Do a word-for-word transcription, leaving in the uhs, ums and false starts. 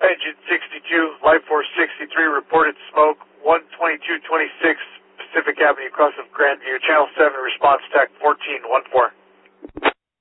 Engine sixty-two, Life Force sixty-three, reported smoke, one twenty-two twenty-six Pacific Avenue across of Grandview, Channel seven, response, T A C fourteen one four.